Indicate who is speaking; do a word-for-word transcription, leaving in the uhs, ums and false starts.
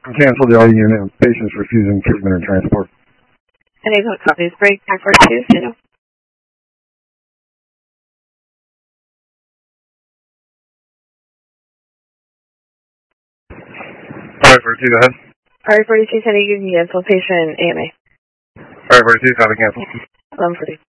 Speaker 1: Cancel the all unit. Patients refusing treatment or transport.
Speaker 2: Any copies? Break. nine forty-two. Zero.
Speaker 1: Alright, forty-two, go ahead.
Speaker 2: Alright, forty-two, sending you cancel patient A M A.
Speaker 1: Alright, forty-two, copy cancel.
Speaker 2: eleven forty.